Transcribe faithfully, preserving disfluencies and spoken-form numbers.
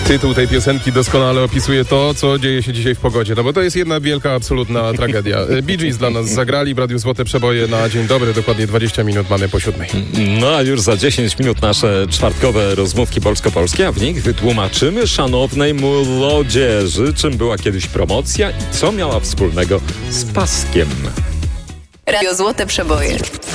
Tytuł tej piosenki doskonale opisuje to, co dzieje się dzisiaj w pogodzie, no bo to jest jedna wielka, absolutna tragedia. Bee Gees dla nas zagrali w Radiu Złote Przeboje na dzień dobry, dokładnie dwadzieścia minut mamy po siódmej. No a już za dziesięć minut nasze czwartkowe rozmówki polsko-polskie, a w nich wytłumaczymy szanownej młodzieży, czym była kiedyś promocja i co miała wspólnego z paskiem. Radio Złote Przeboje.